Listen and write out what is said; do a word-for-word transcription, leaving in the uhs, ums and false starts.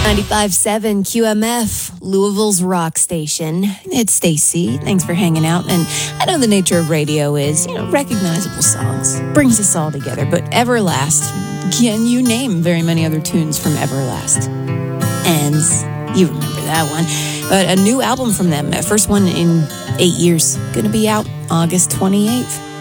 ninety-five point seven Q M F, Louisville's rock station. It's Stacy. Thanks for hanging out. And I know the nature of radio is, you know, recognizable songs. Brings us all together. But Everlast, can you name very many other tunes from Everlast? And you remember that one. But a new album from them, first one in eight years, going to be out August twenty-eighth.